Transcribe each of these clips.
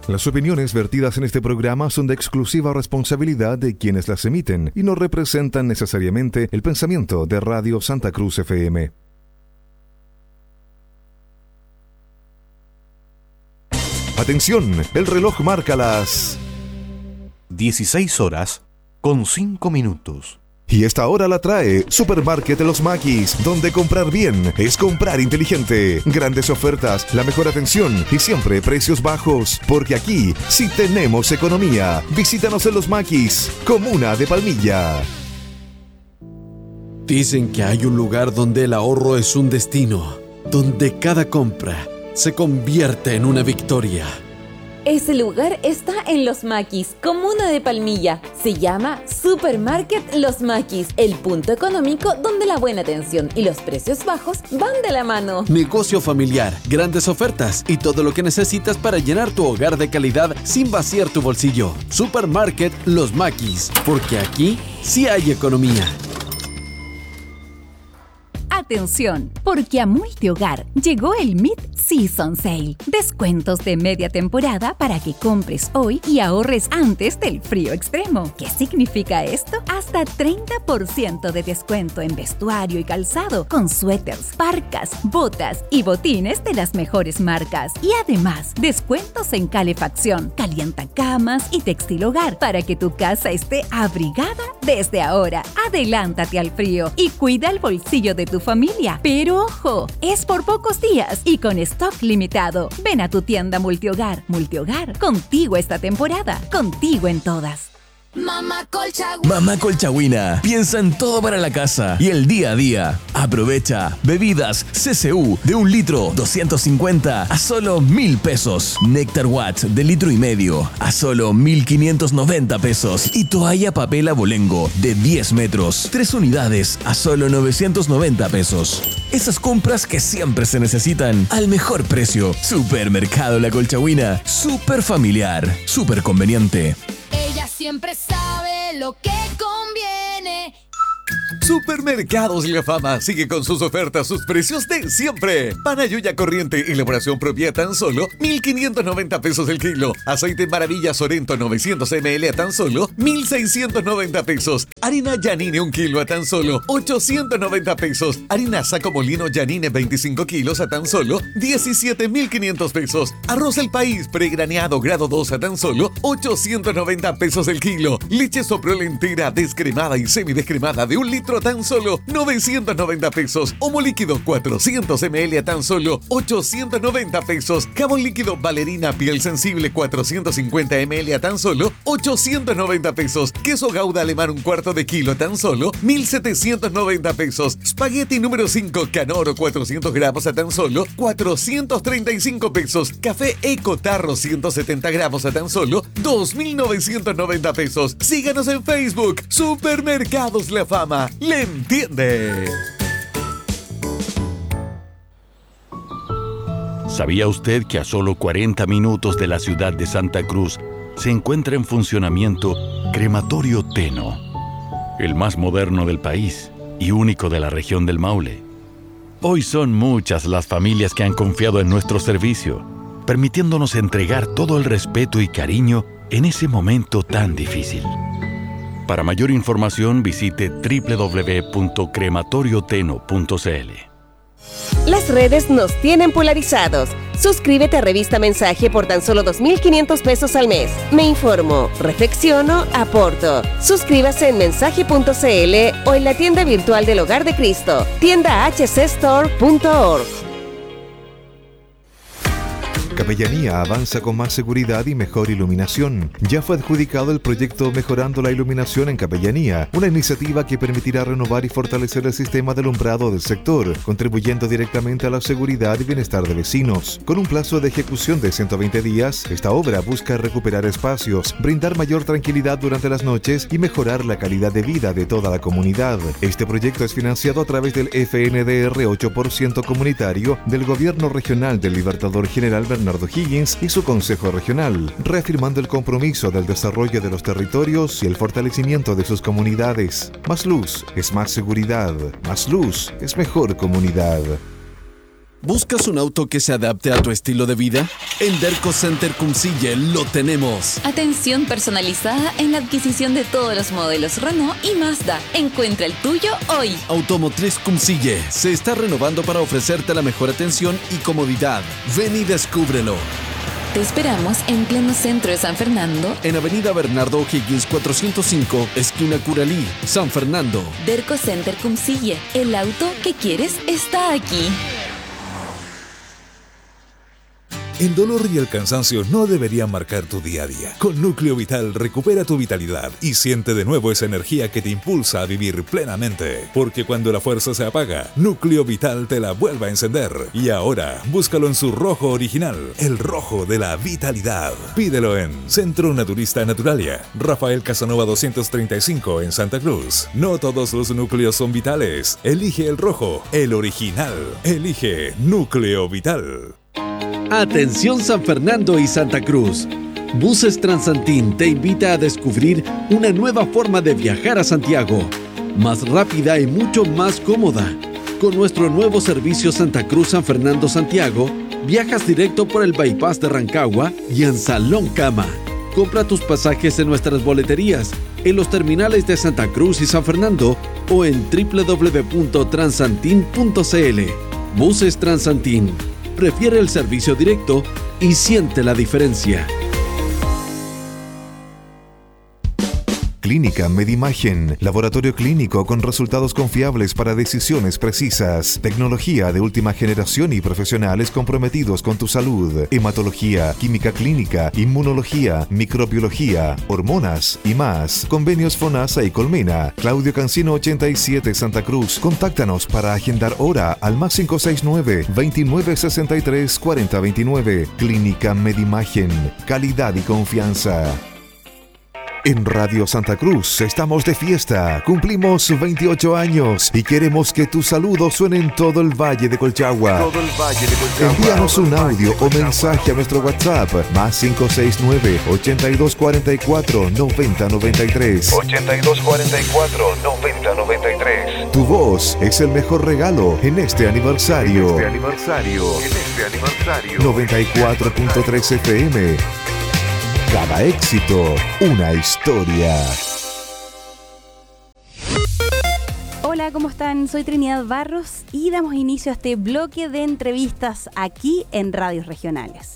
Las opiniones vertidas en este programa son de exclusiva responsabilidad de quienes las emiten y no representan necesariamente el pensamiento de Radio Santa Cruz FM. Atención, el reloj marca las 16:05. Y esta hora la trae Supermarket Los Maquis, donde comprar bien es comprar inteligente. Grandes ofertas, la mejor atención y siempre precios bajos. Porque aquí sí tenemos economía. Visítanos en Los Maquis, comuna de Palmilla. Dicen que hay un lugar donde el ahorro es un destino, donde cada compra se convierte en una victoria. Ese lugar está en Los Maquis, comuna de Palmilla. Se llama Supermarket Los Maquis, el punto económico donde la buena atención y los precios bajos van de la mano. Negocio familiar, grandes ofertas y todo lo que necesitas para llenar tu hogar de calidad sin vaciar tu bolsillo. Supermarket Los Maquis, porque aquí sí hay economía. Atención, porque a Multihogar llegó el Mid-Season Sale. Descuentos de media temporada para que compres hoy y ahorres antes del frío extremo. ¿Qué significa esto? Hasta 30% de descuento en vestuario y calzado, con suéteres, parcas, botas y botines de las mejores marcas. Y además, descuentos en calefacción, calientacamas y textil hogar para que tu casa esté abrigada desde ahora. Adelántate al frío y cuida el bolsillo de tu familia. Pero ojo, es por pocos días y con stock limitado. Ven a tu tienda Multihogar. Multihogar, contigo esta temporada, contigo en todas. Mamá Colchagüina piensa en todo para la casa y el día a día. Aprovecha bebidas CCU de 1 litro 250 a solo 1,000 pesos. Néctar Watt de 1,5 litros a solo 1,590 pesos. Y toalla papel abolengo de 10 metros, 3 unidades a solo 990 pesos. Esas compras que siempre se necesitan al mejor precio. Supermercado La Colchagüina. Súper familiar, súper conveniente. Ella siempre sabe lo que conviene. Supermercados La Fama sigue con sus ofertas, sus precios de siempre. Panayuya corriente, elaboración propia, tan solo 1,590 pesos el kilo. Aceite Maravilla Sorento 900 ml a tan solo 1,690 pesos. Harina Yanine 1 kilo a tan solo 890 pesos. Harina Saco Molino Yanine 25 kilos a tan solo 17,500 pesos. Arroz El País pregraneado grado 2 a tan solo 890 pesos el kilo. Leche Soprole entera, descremada y semidescremada de 1 litro a tan solo 990 pesos. Homo líquido 400 ml a tan solo 890 pesos. Jabón líquido Valerina piel sensible 450 ml a tan solo 890 pesos. Queso Gouda alemán 1/4 de kilo a tan solo 1,790 pesos. Spaghetti número 5 Canoro 400 gramos a tan solo 435 pesos. Café Eco Tarro 170 gramos a tan solo 2,990 pesos. Síganos en Facebook. Supermercados La Fama. ¡Le entiende! ¿Sabía usted que a solo 40 minutos de la ciudad de Santa Cruz se encuentra en funcionamiento Crematorio Teno, el más moderno del país y único de la región del Maule? Hoy son muchas las familias que han confiado en nuestro servicio, permitiéndonos entregar todo el respeto y cariño en ese momento tan difícil. Para mayor información visite www.crematorioteno.cl. Las redes nos tienen polarizados. Suscríbete a Revista Mensaje por tan solo 2,500 pesos al mes. Me informo, reflexiono, aporto. Suscríbase en mensaje.cl o en la tienda virtual del Hogar de Cristo, tiendahcstore.org. Capellanía avanza con más seguridad y mejor iluminación. Ya fue adjudicado el proyecto Mejorando la Iluminación en Capellanía, una iniciativa que permitirá renovar y fortalecer el sistema de alumbrado del sector, contribuyendo directamente a la seguridad y bienestar de vecinos. Con un plazo de ejecución de 120 días, esta obra busca recuperar espacios, brindar mayor tranquilidad durante las noches y mejorar la calidad de vida de toda la comunidad. Este proyecto es financiado a través del FNDR 8% comunitario del Gobierno Regional del Libertador General Bernardo Higgins y su Consejo Regional, reafirmando el compromiso del desarrollo de los territorios y el fortalecimiento de sus comunidades. Más luz es más seguridad, más luz es mejor comunidad. ¿Buscas un auto que se adapte a tu estilo de vida? En Derco Center Cumcille lo tenemos. Atención personalizada en la adquisición de todos los modelos Renault y Mazda. Encuentra el tuyo hoy. Automotriz Cumcille se está renovando para ofrecerte la mejor atención y comodidad. Ven y descúbrelo. Te esperamos en pleno centro de San Fernando. En Avenida Bernardo O'Higgins 405, esquina Curalí, San Fernando. Derco Center Cumcille. El auto que quieres está aquí. El dolor y el cansancio no deberían marcar tu día a día. Con Núcleo Vital recupera tu vitalidad y siente de nuevo esa energía que te impulsa a vivir plenamente. Porque cuando la fuerza se apaga, Núcleo Vital te la vuelve a encender. Y ahora, búscalo en su rojo original, el rojo de la vitalidad. Pídelo en Centro Naturista Naturalia, Rafael Casanova 235 en Santa Cruz. No todos los núcleos son vitales. Elige el rojo, el original. Elige Núcleo Vital. Atención San Fernando y Santa Cruz. Buses Transantín te invita a descubrir una nueva forma de viajar a Santiago, más rápida y mucho más cómoda. Con nuestro nuevo servicio Santa Cruz San Fernando Santiago, viajas directo por el bypass de Rancagua y en Salón Cama. Compra tus pasajes en nuestras boleterías, en los terminales de Santa Cruz y San Fernando o en www.transantin.cl. Buses Transantín. Prefiere el servicio directo y siente la diferencia. Clínica Medimagen, laboratorio clínico con resultados confiables para decisiones precisas, tecnología de última generación y profesionales comprometidos con tu salud, hematología, química clínica, inmunología, microbiología, hormonas y más. Convenios FONASA y Colmena. Claudio Cancino 87 Santa Cruz. Contáctanos para agendar hora al más 569-2963-4029. Clínica Medimagen, calidad y confianza. En Radio Santa Cruz estamos de fiesta, cumplimos 28 años y queremos que tu saludo suene en todo el Valle de Colchagua. Envíanos un audio o mensaje a nuestro WhatsApp, más 569-8244-9093. 8244-9093. Tu voz es el mejor regalo en este aniversario. 94.3 FM. Cada éxito, una historia. Hola, ¿cómo están? Soy Trinidad Barros y damos inicio a este bloque de entrevistas aquí en Radios Regionales.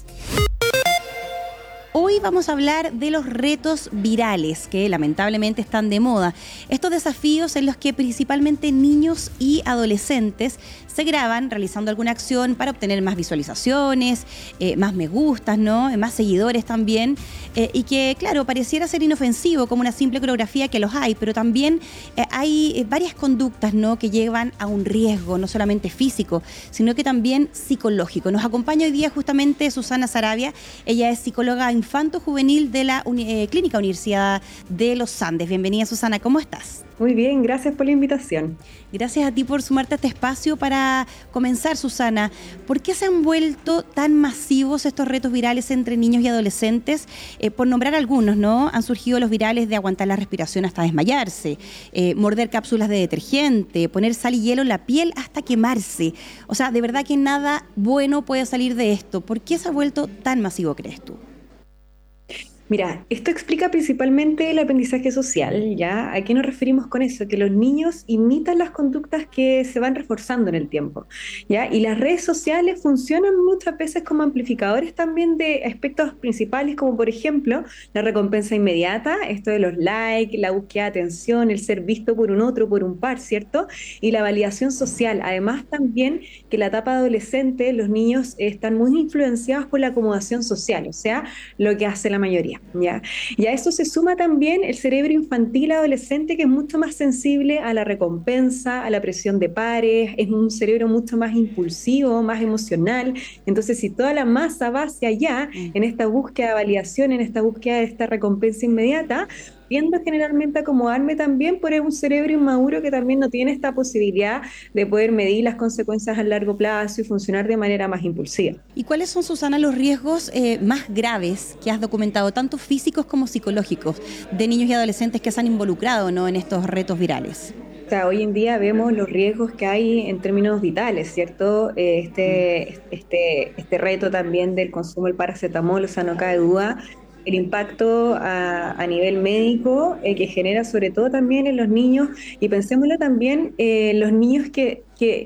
Hoy vamos a hablar de los retos virales que lamentablemente están de moda. Estos desafíos en los que principalmente niños y adolescentes se graban realizando alguna acción para obtener más visualizaciones, más me gustas, ¿no? Más seguidores también. Y que, claro, pareciera ser inofensivo como una simple coreografía, que los hay, pero también hay varias conductas, ¿no?, que llevan a un riesgo, no solamente físico, sino que también psicológico. Nos acompaña hoy día justamente Susana Sarabia. Ella es psicóloga infanto-juvenil de la Clínica Universidad de los Andes. Bienvenida, Susana, ¿cómo estás? Muy bien, gracias por la invitación. Gracias a ti por sumarte a este espacio. Para comenzar, Susana, ¿por qué se han vuelto tan masivos estos retos virales entre niños y adolescentes? Por nombrar algunos, ¿no? Han surgido los virales de aguantar la respiración hasta desmayarse, morder cápsulas de detergente, poner sal y hielo en la piel hasta quemarse. O sea, de verdad que nada bueno puede salir de esto. ¿Por qué se ha vuelto tan masivo, crees tú? Mira, esto explica principalmente el aprendizaje social, ¿ya? ¿A qué nos referimos con eso? Que los niños imitan las conductas que se van reforzando en el tiempo, ¿ya? Y las redes sociales funcionan muchas veces como amplificadores también de aspectos principales, como por ejemplo la recompensa inmediata, esto de los likes, la búsqueda de atención, el ser visto por un otro, por un par, ¿cierto? Y la validación social. Además también que en la etapa adolescente los niños están muy influenciados por la acomodación social, o sea, lo que hace la mayoría. ¿Ya? Y a eso se suma también el cerebro infantil adolescente, que es mucho más sensible a la recompensa, a la presión de pares, es un cerebro mucho más impulsivo, más emocional. Entonces, si toda la masa va hacia allá, en esta búsqueda de validación, en esta búsqueda de esta recompensa inmediata, tiendo generalmente a acomodarme también por un cerebro inmaduro que también no tiene esta posibilidad de poder medir las consecuencias a largo plazo y funcionar de manera más impulsiva. ¿Y cuáles son, Susana, los riesgos más graves que has documentado, tanto físicos como psicológicos, de niños y adolescentes que se han involucrado, ¿no?, en estos retos virales? O sea, hoy en día vemos los riesgos que hay en términos vitales, ¿cierto? Este reto también del consumo del paracetamol, o sea, no cabe duda el impacto a nivel médico que genera sobre todo también en los niños, y pensémoslo también en los niños que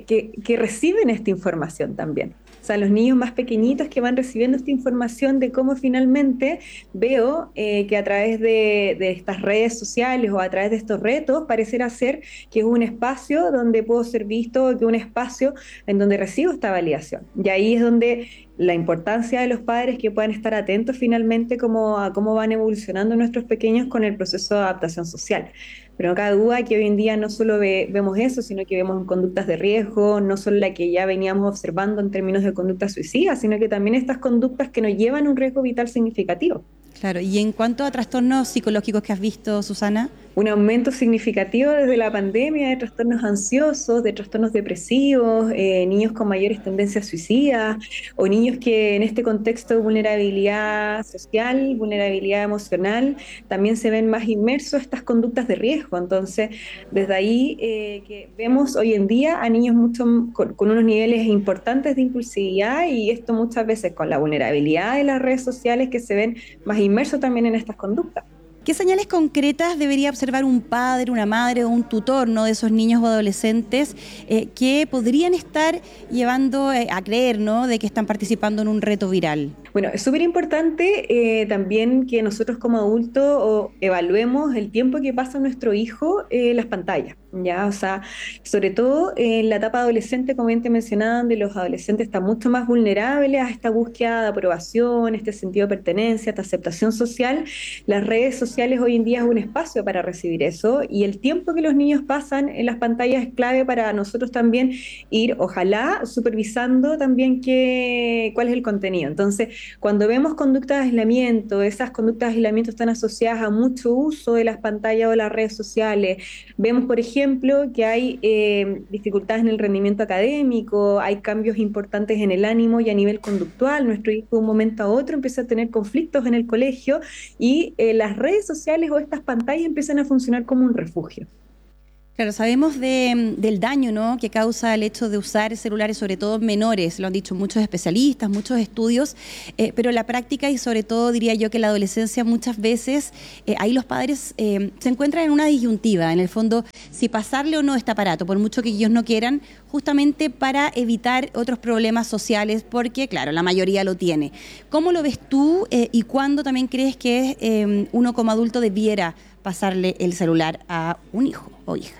reciben esta información también. O sea, los niños más pequeñitos que van recibiendo esta información de cómo finalmente veo que a través de estas redes sociales o a través de estos retos pareciera ser que es un espacio donde puedo ser visto, que es un espacio en donde recibo esta validación. Y ahí es donde la importancia de los padres que puedan estar atentos finalmente a cómo van evolucionando nuestros pequeños con el proceso de adaptación social. Pero no cabe duda que hoy en día no solo vemos eso, sino que vemos conductas de riesgo, no solo la que ya veníamos observando en términos de conductas suicidas, sino que también estas conductas que nos llevan a un riesgo vital significativo. Claro, y en cuanto a trastornos psicológicos que has visto, Susana. Un aumento significativo desde la pandemia de trastornos ansiosos, de trastornos depresivos, niños con mayores tendencias suicidas o niños que en este contexto de vulnerabilidad social, vulnerabilidad emocional, también se ven más inmersos en estas conductas de riesgo. Entonces, desde ahí que vemos hoy en día a niños con unos niveles importantes de impulsividad, y esto muchas veces con la vulnerabilidad de las redes sociales que se ven más inmersos también en estas conductas. ¿Qué señales concretas debería observar un padre, una madre o un tutor, ¿no?, de esos niños o adolescentes que podrían estar llevando a creer, ¿no?, de que están participando en un reto viral? Bueno, es súper importante también que nosotros como adultos evaluemos el tiempo que pasa nuestro hijo en las pantallas, ¿ya? O sea, sobre todo en la etapa adolescente, como bien te mencionaba, donde los adolescentes están mucho más vulnerables a esta búsqueda de aprobación, este sentido de pertenencia, esta aceptación social. Las redes sociales hoy en día es un espacio para recibir eso, y el tiempo que los niños pasan en las pantallas es clave para nosotros también ir, ojalá, supervisando también cuál es el contenido. Entonces, cuando vemos conductas de aislamiento, esas conductas de aislamiento están asociadas a mucho uso de las pantallas o las redes sociales. Vemos, por ejemplo, que hay dificultades en el rendimiento académico, hay cambios importantes en el ánimo y a nivel conductual. Nuestro hijo de un momento a otro empieza a tener conflictos en el colegio, y las redes sociales o estas pantallas empiezan a funcionar como un refugio. Claro, sabemos del daño, ¿no?, que causa el hecho de usar celulares, sobre todo menores, lo han dicho muchos especialistas, muchos estudios, pero la práctica y sobre todo diría yo que la adolescencia muchas veces, ahí los padres se encuentran en una disyuntiva, en el fondo, si pasarle o no este aparato, por mucho que ellos no quieran, justamente para evitar otros problemas sociales, porque claro, la mayoría lo tiene. ¿Cómo lo ves tú y cuándo también crees que uno como adulto debiera pasarle el celular a un hijo o hija?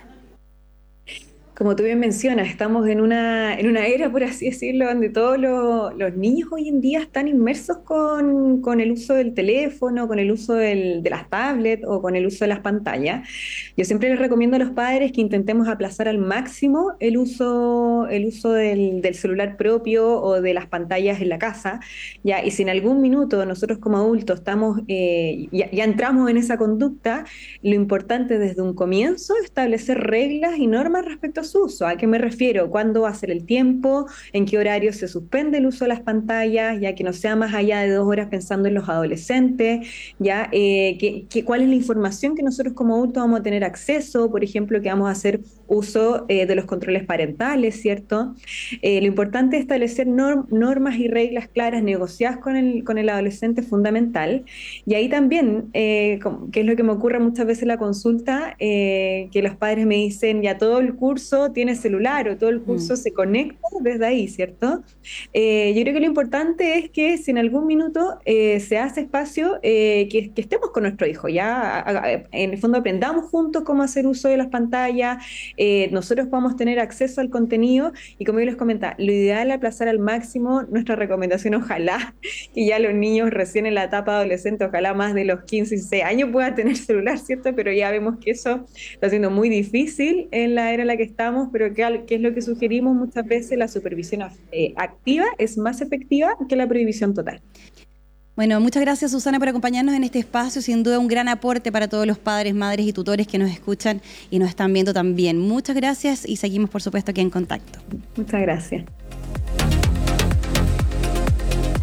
Como tú bien mencionas, estamos en una era, por así decirlo, donde todos los niños hoy en día están inmersos con el uso del teléfono, con el uso de las tablets o con el uso de las pantallas. Yo siempre les recomiendo a los padres que intentemos aplazar al máximo el uso del celular propio o de las pantallas en la casa, ¿ya? Y si en algún minuto nosotros como adultos estamos, ya entramos en esa conducta, lo importante desde un comienzo es establecer reglas y normas respecto a su uso. ¿A qué me refiero? ¿Cuándo va a ser el tiempo? ¿En qué horario se suspende el uso de las pantallas? Ya que no sea más allá de 2 horas pensando en los adolescentes. ¿Ya? ¿Cuál es la información que nosotros como adultos vamos a tener acceso? Por ejemplo, que vamos a hacer uso de los controles parentales, ¿cierto? Lo importante es establecer normas y reglas claras, negociadas con el adolescente, es fundamental. Y ahí también, que es lo que me ocurre muchas veces en la consulta, que los padres me dicen, ya todo el curso tiene celular o todo el curso se conecta desde ahí, ¿cierto? Yo creo que lo importante es que si en algún minuto se hace espacio, que estemos con nuestro hijo, ya en el fondo aprendamos juntos cómo hacer uso de las pantallas, nosotros podamos tener acceso al contenido, y como yo les comentaba, lo ideal es aplazar al máximo. Nuestra recomendación, ojalá que ya los niños recién en la etapa adolescente, ojalá más de los 15 y 16 años puedan tener celular, ¿cierto? Pero ya vemos que eso está siendo muy difícil en la era en la que estamos, pero ¿qué es lo que sugerimos muchas veces? La supervisión activa es más efectiva que la prohibición total. Bueno, muchas gracias, Susana, por acompañarnos en este espacio. Sin duda un gran aporte para todos los padres, madres y tutores que nos escuchan y nos están viendo también. Muchas gracias y seguimos, por supuesto, aquí en contacto. Muchas gracias.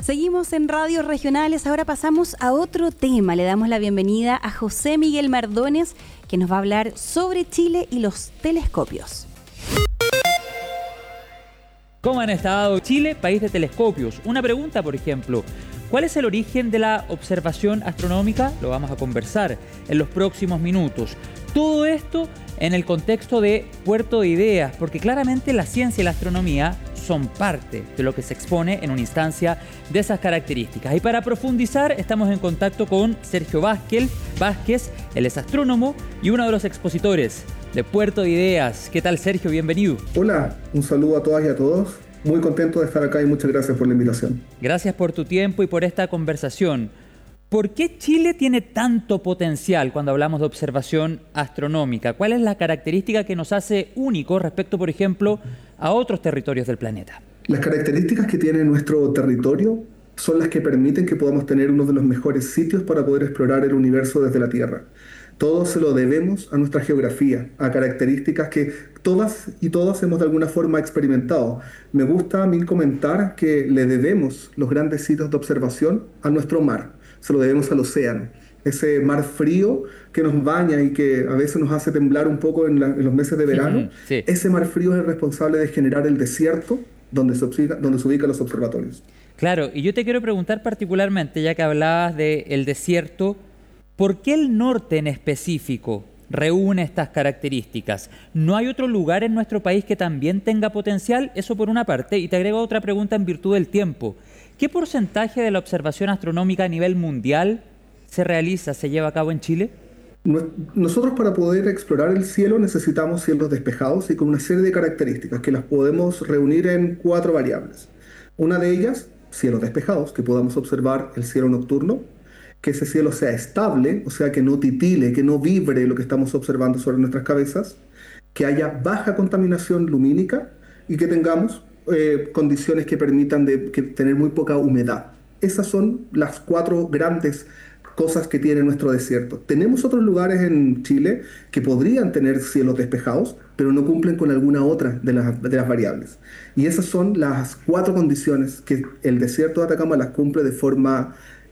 Seguimos en Radios Regionales, ahora pasamos a otro tema. Le damos la bienvenida a José Miguel Mardones, que nos va a hablar sobre Chile y los telescopios. ¿Cómo han estado? Chile, país de telescopios. Una pregunta, por ejemplo, ¿cuál es el origen de la observación astronómica? Lo vamos a conversar en los próximos minutos. Todo esto en el contexto de Puerto de Ideas, porque claramente la ciencia y la astronomía son parte de lo que se expone en una instancia de esas características. Y para profundizar, estamos en contacto con Sergio Vázquez, él es astrónomo y uno de los expositores de Puerto de Ideas. ¿Qué tal, Sergio? Bienvenido. Hola, un saludo a todas y a todos. Muy contento de estar acá y muchas gracias por la invitación. Gracias por tu tiempo y por esta conversación. ¿Por qué Chile tiene tanto potencial cuando hablamos de observación astronómica? ¿Cuál es la característica que nos hace únicos respecto, por ejemplo, a otros territorios del planeta? Las características que tiene nuestro territorio son las que permiten que podamos tener uno de los mejores sitios para poder explorar el universo desde la Tierra. Todo se lo debemos a nuestra geografía, a características que todas y todos hemos de alguna forma experimentado. Me gusta a mí comentar que le debemos los grandes sitios de observación a nuestro mar. Se lo debemos al océano, ese mar frío que nos baña y que a veces nos hace temblar un poco en los meses de verano. Sí. Ese mar frío es el responsable de generar el desierto donde se ubican los observatorios. Claro, y yo te quiero preguntar particularmente, ya que hablabas del desierto, ¿por qué el norte en específico reúne estas características? ¿No hay otro lugar en nuestro país que también tenga potencial? Eso por una parte. Y te agrego otra pregunta en virtud del tiempo. ¿Qué porcentaje de la observación astronómica a nivel mundial se lleva a cabo en Chile? Nosotros para poder explorar el cielo necesitamos cielos despejados y con una serie de características que las podemos reunir en 4 variables. Una de ellas, cielos despejados, que podamos observar el cielo nocturno, que ese cielo sea estable, o sea, que no titile, que no vibre lo que estamos observando sobre nuestras cabezas, que haya baja contaminación lumínica y que tengamos condiciones que permitan tener muy poca humedad. Esas son las 4 grandes cosas que tiene nuestro desierto. Tenemos otros lugares en Chile que podrían tener cielos despejados, pero no cumplen con alguna otra de las variables. Y esas son las 4 condiciones que el desierto de Atacama las cumple de forma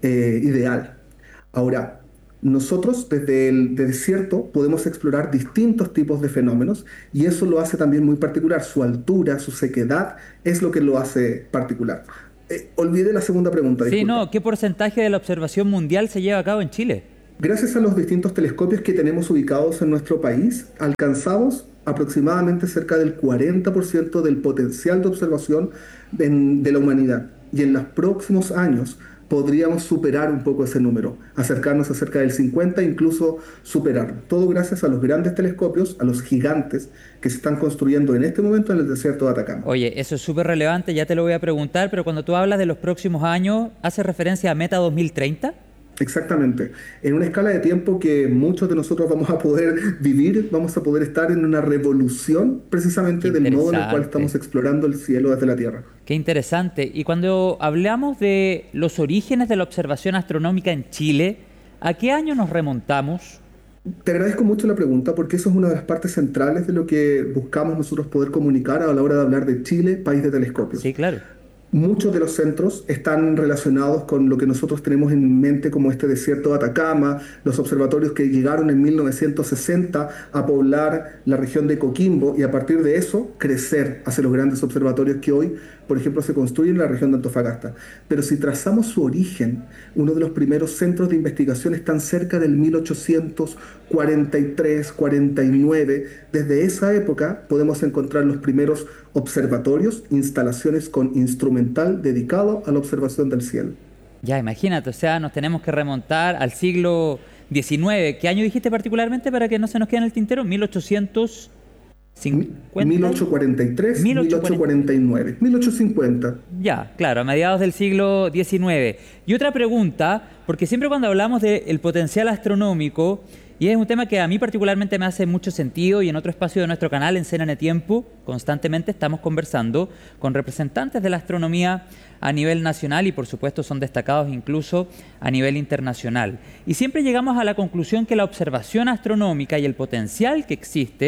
ideal. Ahora, nosotros desde el desierto podemos explorar distintos tipos de fenómenos y eso lo hace también muy particular. Su altura, su sequedad es lo que lo hace particular. Olvidé la segunda pregunta. Sí, no, ¿qué porcentaje de la observación mundial se lleva a cabo en Chile? Gracias a los distintos telescopios que tenemos ubicados en nuestro país, alcanzamos aproximadamente cerca del 40% del potencial de observación de la humanidad. Y en los próximos años podríamos superar un poco ese número, acercarnos a cerca del 50%, incluso superarlo. Todo gracias a los grandes telescopios, a los gigantes que se están construyendo en este momento en el desierto de Atacama. Oye, eso es súper relevante, ya te lo voy a preguntar, pero cuando tú hablas de los próximos años, ¿hace referencia a Meta 2030? Exactamente. En una escala de tiempo que muchos de nosotros vamos a poder vivir, vamos a poder estar en una revolución precisamente del modo en el cual estamos explorando el cielo desde la Tierra. Qué interesante. Y cuando hablamos de los orígenes de la observación astronómica en Chile, ¿a qué año nos remontamos? Te agradezco mucho la pregunta porque eso es una de las partes centrales de lo que buscamos nosotros poder comunicar a la hora de hablar de Chile, país de telescopios. Sí, claro. Muchos de los centros están relacionados con lo que nosotros tenemos en mente como este desierto de Atacama, los observatorios que llegaron en 1960 a poblar la región de Coquimbo y a partir de eso crecer hacia los grandes observatorios que hoy, por ejemplo, se construyen en la región de Antofagasta. Pero si trazamos su origen, uno de los primeros centros de investigación están cerca del 1843, 49. Desde esa época podemos encontrar los primeros observatorios, instalaciones con instrumental dedicado a la observación del cielo. Ya, imagínate, o sea, nos tenemos que remontar al siglo XIX. ¿Qué año dijiste particularmente para que no se nos quede en el tintero? 1850. 1843, 1849, 1850. Ya, claro, a mediados del siglo XIX. Y otra pregunta, porque siempre cuando hablamos del potencial astronómico, y es un tema que a mí particularmente me hace mucho sentido y en otro espacio de nuestro canal, en CNN Tiempo, constantemente estamos conversando con representantes de la astronomía a nivel nacional y por supuesto son destacados incluso a nivel internacional. Y siempre llegamos a la conclusión que la observación astronómica y el potencial que existe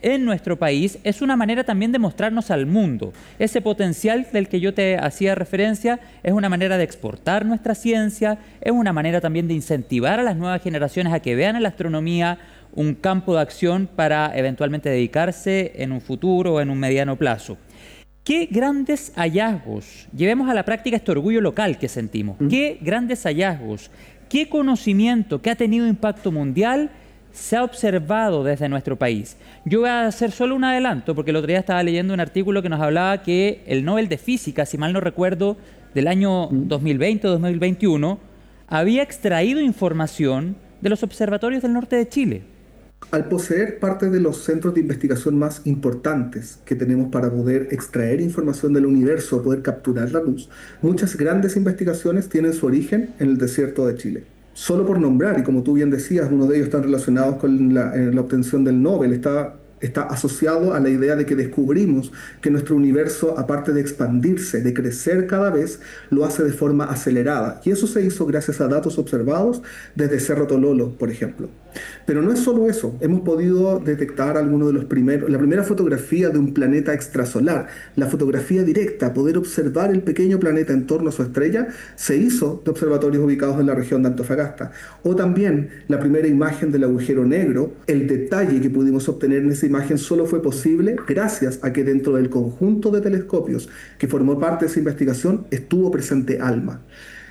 en nuestro país es una manera también de mostrarnos al mundo. Ese potencial del que yo te hacía referencia es una manera de exportar nuestra ciencia, es una manera también de incentivar a las nuevas generaciones a que vean en la astronomía un campo de acción para eventualmente dedicarse en un futuro o en un mediano plazo. ¿Qué grandes hallazgos, llevemos a la práctica este orgullo local que sentimos, qué grandes hallazgos, qué conocimiento que ha tenido impacto mundial se ha observado desde nuestro país? Yo voy a hacer solo un adelanto, porque el otro día estaba leyendo un artículo que nos hablaba que el Nobel de Física, si mal no recuerdo, del año 2020 o 2021, había extraído información de los observatorios del norte de Chile. Al poseer parte de los centros de investigación más importantes que tenemos para poder extraer información del universo, poder capturar la luz, muchas grandes investigaciones tienen su origen en el desierto de Chile. Solo por nombrar, y como tú bien decías, uno de ellos está relacionado con la obtención del Nobel, está asociado a la idea de que descubrimos que nuestro universo, aparte de expandirse, de crecer cada vez, lo hace de forma acelerada. Y eso se hizo gracias a datos observados desde Cerro Tololo, por ejemplo. Pero no es solo eso. Hemos podido detectar algunos de los primeros, la primera fotografía de un planeta extrasolar, la fotografía directa, poder observar el pequeño planeta en torno a su estrella, se hizo de observatorios ubicados en la región de Antofagasta. O también la primera imagen del agujero negro, el detalle que pudimos obtener en esa imagen solo fue posible gracias a que dentro del conjunto de telescopios que formó parte de esa investigación estuvo presente ALMA.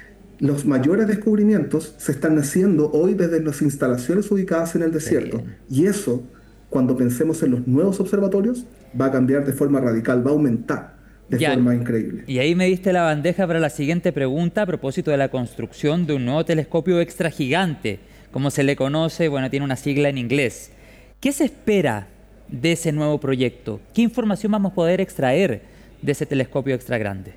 Los mayores descubrimientos se están haciendo hoy desde las instalaciones ubicadas en el desierto. Y eso, cuando pensemos en los nuevos observatorios, va a cambiar de forma radical, va a aumentar de forma increíble. Y ahí me diste la bandeja para la siguiente pregunta a propósito de la construcción de un nuevo telescopio extra gigante, como se le conoce, bueno, tiene una sigla en inglés. ¿Qué se espera de ese nuevo proyecto? ¿Qué información vamos a poder extraer de ese telescopio extra grande?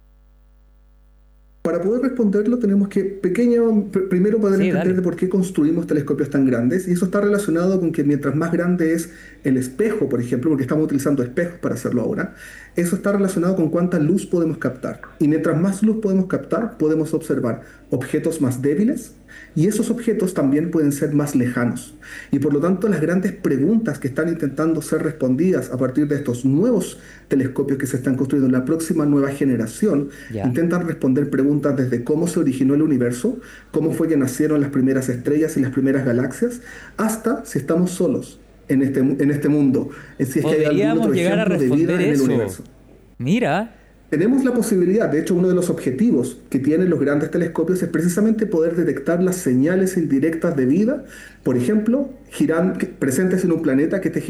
Para poder responderlo tenemos que primero poder entender de por qué construimos telescopios tan grandes, y eso está relacionado con que mientras más grande es el espejo, por ejemplo, porque estamos utilizando espejos para hacerlo ahora, eso está relacionado con cuánta luz podemos captar. Y mientras más luz podemos captar, podemos observar objetos más débiles, y esos objetos también pueden ser más lejanos. Y por lo tanto, las grandes preguntas que están intentando ser respondidas a partir de estos nuevos telescopios que se están construyendo en la próxima nueva generación, intentan responder preguntas desde cómo se originó el universo, cómo fue que nacieron las primeras estrellas y las primeras galaxias, hasta si estamos solos en este mundo, si es que hay algún otro ejemplo de vida en el universo. Mira. Tenemos la posibilidad, de hecho uno de los objetivos que tienen los grandes telescopios es precisamente poder detectar las señales indirectas de vida, por ejemplo, presentes en un planeta que esté